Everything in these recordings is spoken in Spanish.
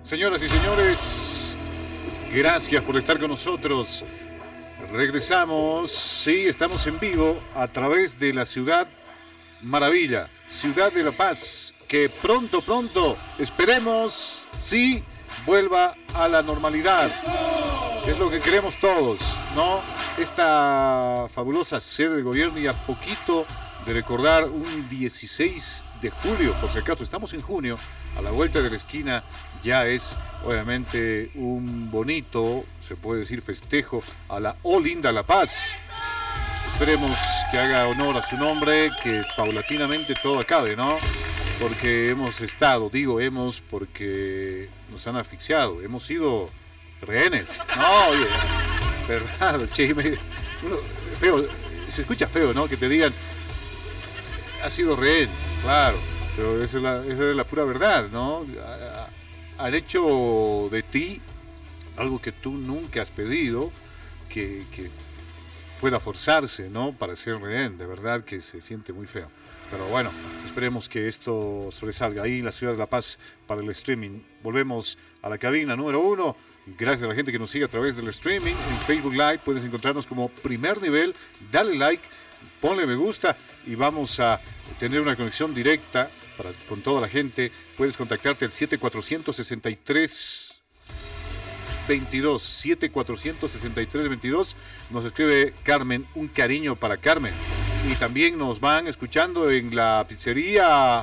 Señoras y señores, gracias por estar con nosotros. Regresamos, sí, estamos en vivo a través de la ciudad maravilla, Ciudad de La Paz, que pronto, esperemos, sí, vuelva a la normalidad. Es lo que queremos todos, ¿no? Esta fabulosa sede de gobierno y a poquito de recordar un 16 de julio, por si acaso, estamos en junio, a la vuelta de la esquina ya es obviamente un bonito, se puede decir, festejo a la Oh Linda La Paz. Esperemos que haga honor a su nombre, que paulatinamente todo acabe, ¿no? Porque hemos estado, digo hemos porque nos han asfixiado, hemos sido rehenes. No, oye, verdad, che, feo, se escucha feo, ¿no? Que te digan, ha sido rehén, claro, pero esa es la pura verdad, ¿no? Han hecho de ti algo que tú nunca has pedido, que pueda forzarse, ¿no? Para ser rehén, de verdad que se siente muy feo. Pero bueno, esperemos que esto sobresalga ahí en la ciudad de La Paz para el streaming. Volvemos a la cabina número 1. Gracias a la gente que nos sigue a través del streaming. En Facebook Live puedes encontrarnos como Primer Nivel. Dale like, ponle me gusta y vamos a tener una conexión directa con toda la gente. Puedes contactarte al 7463 22 746322. Nos escribe Carmen, un cariño para Carmen. Y también nos van escuchando en la pizzería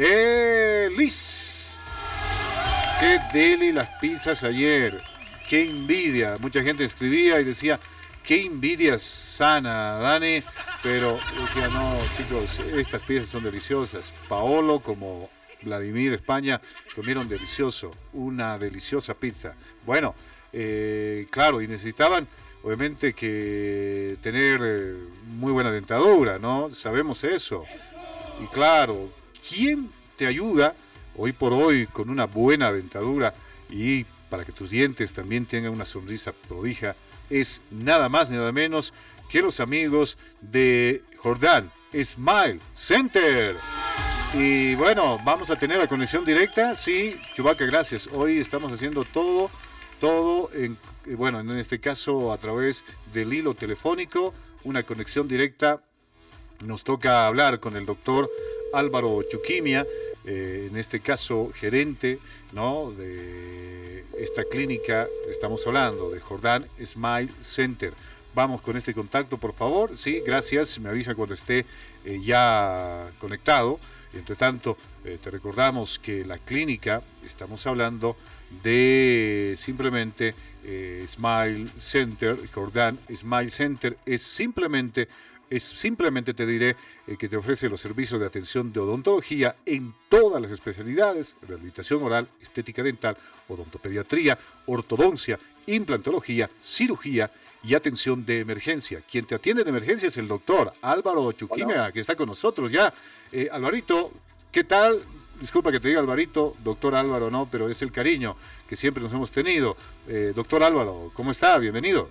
Liz. Qué deli las pizzas ayer, qué envidia. Mucha gente escribía y decía, qué envidia sana, Dani. Pero decía, no, chicos, estas pizzas son deliciosas. Paolo como Vladimir, España, comieron delicioso, una deliciosa pizza. Bueno, claro, y necesitaban obviamente que tener muy buena dentadura, ¿no? Sabemos eso. Y claro, ¿quién te ayuda hoy por hoy con una buena dentadura y para que tus dientes también tengan una sonrisa prodigia? Es nada más, nada menos que los amigos de Jordán Smile Center. Y bueno, vamos a tener la conexión directa. Sí, Chubaca, gracias. Hoy estamos haciendo todo en este caso a través del hilo telefónico, una conexión directa. Nos toca hablar con el doctor Álvaro Chuquimia, en este caso gerente, ¿no?, de esta clínica. Estamos hablando de Jordán Smile Center. Vamos con este contacto, por favor. Sí, gracias. Me avisa cuando esté ya conectado. Entre tanto, te recordamos que la clínica, estamos hablando de simplemente Smile Center, Jordán Smile Center, es simplemente te diré que te ofrece los servicios de atención de odontología en todas las especialidades: rehabilitación oral, estética dental, odontopediatría, ortodoncia, implantología, cirugía y atención de emergencia. Quien te atiende en emergencia es el doctor Álvaro Chuquimia, que está con nosotros ya. Alvarito, ¿qué tal? Disculpa que te diga Alvarito, doctor Álvaro no, pero es el cariño que siempre nos hemos tenido. Doctor Álvaro, ¿cómo está? Bienvenido.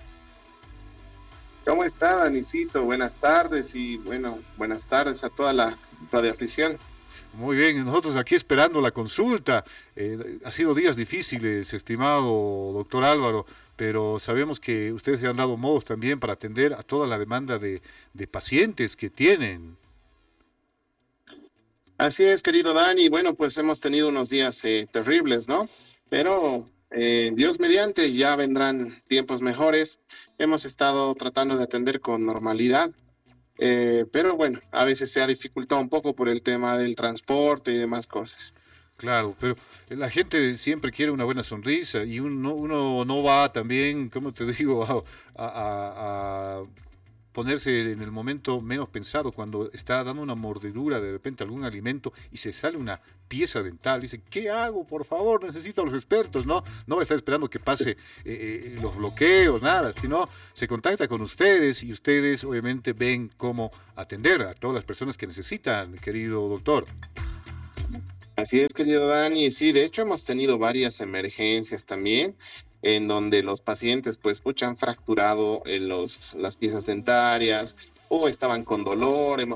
¿Cómo está, Danicito? Buenas tardes y buenas tardes a toda la radioafición. Muy bien, nosotros aquí esperando la consulta. Ha sido días difíciles, estimado doctor Álvaro, pero sabemos que ustedes se han dado modos también para atender a toda la demanda de pacientes que tienen. Así es, querido Dani. Bueno, pues hemos tenido unos días terribles, ¿no? Pero Dios mediante, ya vendrán tiempos mejores. Hemos estado tratando de atender con normalidad. Pero bueno, a veces se ha dificultado un poco por el tema del transporte y demás cosas. Claro, pero la gente siempre quiere una buena sonrisa y uno no va también, ¿cómo te digo?, a ponerse en el momento menos pensado cuando está dando una mordedura de repente a algún alimento y se sale una pieza dental. Dice, ¿qué hago? Por favor, necesito a los expertos, ¿no? No va a estar esperando que pase los bloqueos, nada, sino se contacta con ustedes y ustedes obviamente ven cómo atender a todas las personas que necesitan, querido doctor. Así es, querido Dani. Sí, de hecho hemos tenido varias emergencias también, en donde los pacientes han fracturado las piezas dentarias o estaban con dolor.